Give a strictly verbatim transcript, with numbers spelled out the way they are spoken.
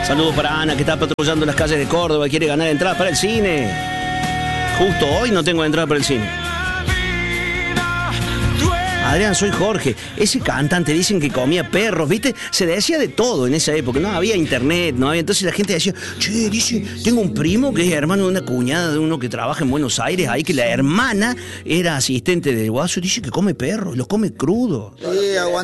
Saludos para Ana, que está patrullando las calles de Córdoba y quiere ganar entradas para el cine. Justo hoy no tengo entrada para el cine. Adrián, soy Jorge. Ese cantante dicen que comía perros, ¿viste? Se decía de todo en esa época. No había internet, no había. Entonces la gente decía, che, dice, tengo un primo que es hermano de una cuñada de uno que trabaja en Buenos Aires, ahí que la hermana era asistente de Guaso y dice que come perros, los come crudos. Sí,